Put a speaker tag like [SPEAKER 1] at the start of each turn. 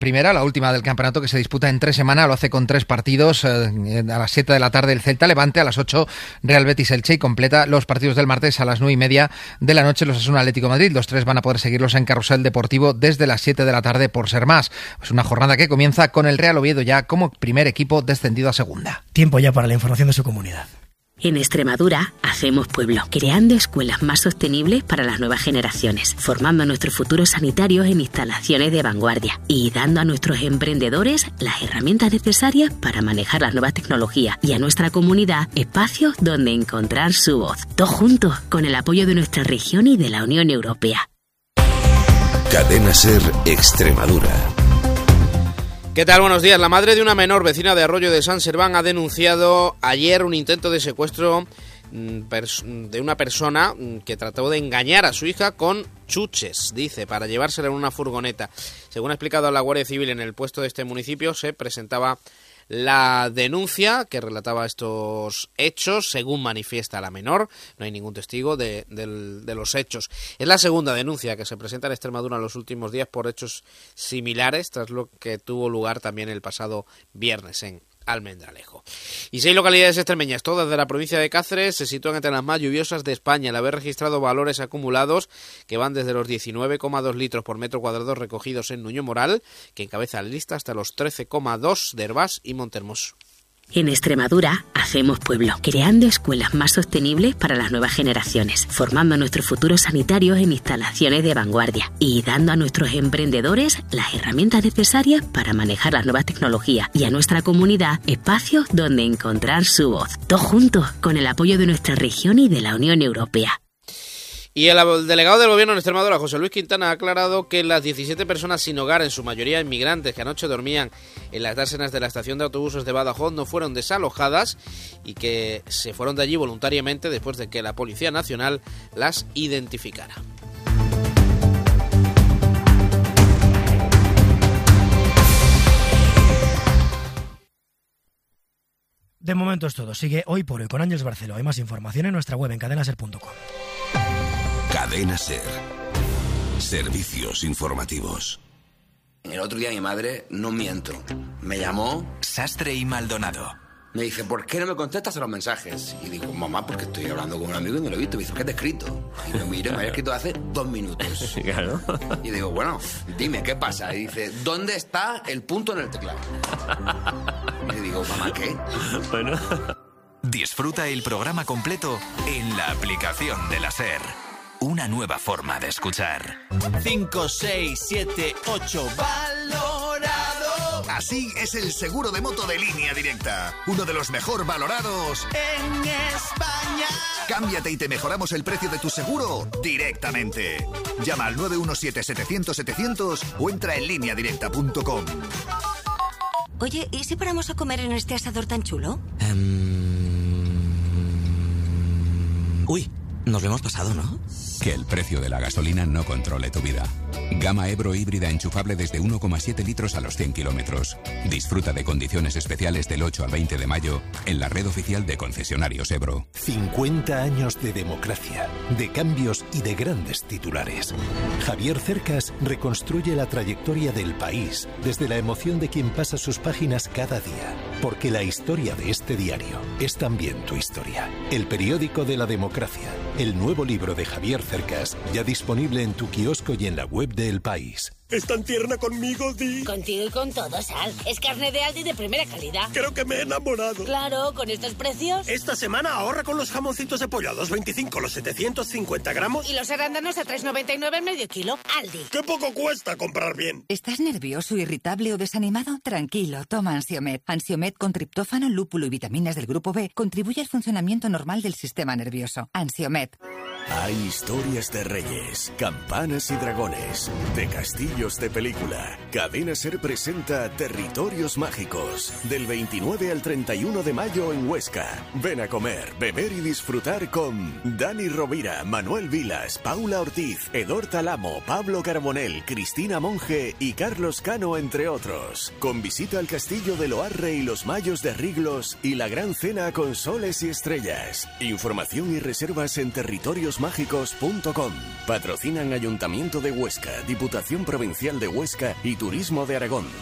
[SPEAKER 1] primera, la última del campeonato, que se disputa en 3 semanas. Lo hace con 3 partidos. A las 7 de la tarde el Celta Levante, a las 8 Real Betis Elche, y completa los partidos del martes a las 9:30 de la noche los Osasuna Atlético de Madrid. Los 3 van a poder seguirlos en Carrusel Deportivo desde las 7 de la tarde por ser más. Es una jornada que comienza con el Real Oviedo ya como primer equipo descendido a segunda.
[SPEAKER 2] Tiempo ya para la información de su comunidad.
[SPEAKER 3] En Extremadura hacemos pueblo, creando escuelas más sostenibles para las nuevas generaciones, formando a nuestros futuros sanitarios en instalaciones de vanguardia y dando a nuestros emprendedores las herramientas necesarias para manejar las nuevas tecnologías y a nuestra comunidad espacios donde encontrar su voz. Todos juntos, con el apoyo de nuestra región y de la Unión Europea.
[SPEAKER 4] Cadena SER Extremadura.
[SPEAKER 5] ¿Qué tal? Buenos días. La madre de una menor vecina de Arroyo de San Serván ha denunciado ayer un intento de secuestro de una persona que trató de engañar a su hija con chuches, dice, para llevársela en una furgoneta. Según ha explicado la Guardia Civil en el puesto de este municipio, se presentaba la denuncia que relataba estos hechos, según manifiesta la menor. No hay ningún testigo de los hechos. Es la segunda denuncia que se presenta en Extremadura en los últimos días por hechos similares, tras lo que tuvo lugar también el pasado viernes en Almendralejo. Y 6 localidades extremeñas, todas de la provincia de Cáceres, se sitúan entre las más lluviosas de España, al haber registrado valores acumulados que van desde los 19,2 litros por metro cuadrado recogidos en Nuño Moral, que encabeza la lista, hasta los 13,2 de Hervás y Montermós.
[SPEAKER 3] En Extremadura hacemos pueblo, creando escuelas más sostenibles para las nuevas generaciones, formando a nuestros futuros sanitarios en instalaciones de vanguardia y dando a nuestros emprendedores las herramientas necesarias para manejar las nuevas tecnologías y a nuestra comunidad espacios donde encontrar su voz. Todos juntos, con el apoyo de nuestra región y de la Unión Europea.
[SPEAKER 5] Y el delegado del Gobierno en Extremadura, José Luis Quintana, ha aclarado que las 17 personas sin hogar, en su mayoría inmigrantes, que anoche dormían en las dársenas de la estación de autobuses de Badajoz, no fueron desalojadas y que se fueron de allí voluntariamente después de que la Policía Nacional las identificara.
[SPEAKER 2] De momento es todo. Sigue Hoy por Hoy con Ángeles Barceló. Hay más información en nuestra web en cadenaser.com.
[SPEAKER 4] Cadena SER. Servicios informativos.
[SPEAKER 6] El otro día mi madre, no miento, me llamó
[SPEAKER 7] Sastre y Maldonado.
[SPEAKER 6] Me dice, ¿por qué no me contestas a los mensajes? Y digo, mamá, porque estoy hablando con un amigo y no lo he visto. Me dice, ¿qué te he escrito? Y lo miro, me había escrito hace 2 minutos.
[SPEAKER 7] Claro.
[SPEAKER 6] Y digo, bueno, dime, ¿qué pasa? Y dice, ¿dónde está el punto en el teclado? Y digo, mamá, ¿qué?
[SPEAKER 7] Bueno. Disfruta el programa completo en la aplicación de la SER. Una nueva forma de escuchar.
[SPEAKER 8] 5, 6, 7, 8, valorado.
[SPEAKER 9] Así es el seguro de moto de Línea Directa. Uno de los mejor valorados
[SPEAKER 8] en España.
[SPEAKER 9] Cámbiate y te mejoramos el precio de tu seguro directamente. Llama al 917-700-700 o entra en lineadirecta.com.
[SPEAKER 10] Oye, ¿y si paramos a comer en este asador tan chulo?
[SPEAKER 11] Uy, nos lo hemos pasado, ¿no?
[SPEAKER 12] Que el precio de la gasolina no controle tu vida. Gama Ebro híbrida enchufable desde 1,7 litros a los 100 kilómetros. Disfruta de condiciones especiales del 8 al 20 de mayo en la red oficial de concesionarios Ebro.
[SPEAKER 13] 50 años de democracia, de cambios y de grandes titulares. Javier Cercas reconstruye la trayectoria del país desde la emoción de quien pasa sus páginas cada día. Porque la historia de este diario es también tu historia. El periódico de la democracia. El nuevo libro de Javier Cercas, ya disponible en tu kiosco y en la web de El País.
[SPEAKER 14] ¿Es tan tierna conmigo, Di?
[SPEAKER 15] Contigo y con todo, Sal. Es carne de Aldi de primera calidad.
[SPEAKER 14] Creo que me he enamorado.
[SPEAKER 15] Claro, con estos precios.
[SPEAKER 14] Esta semana ahorra con los jamoncitos de pollo a 2,25 los 750 gramos.
[SPEAKER 15] Y los arándanos a 3,99 el medio kilo. Aldi.
[SPEAKER 14] ¡Qué poco cuesta comprar bien!
[SPEAKER 16] ¿Estás nervioso, irritable o desanimado? Tranquilo, toma Ansiomed. Ansiomed con triptófano, lúpulo y vitaminas del grupo B contribuye al funcionamiento normal del sistema nervioso. Ansiomed.
[SPEAKER 17] Hay historias de reyes, campanas y dragones, de castillos de película. Cadena SER presenta Territorios Mágicos, del 29 al 31 de mayo en Huesca. Ven a comer, beber y disfrutar con Dani Rovira, Manuel Vilas, Paula Ortiz, Edor Talamo, Pablo Carbonell, Cristina Monge y Carlos Cano, entre otros. Con visita al castillo de Loarre y los Mayos de Riglos y la gran cena con soles y estrellas. Información y reservas en territoriosmágicos.com. territoriosmágicos.com. Patrocinan Ayuntamiento de Huesca, Diputación Provincial de Huesca y Turismo de Aragón.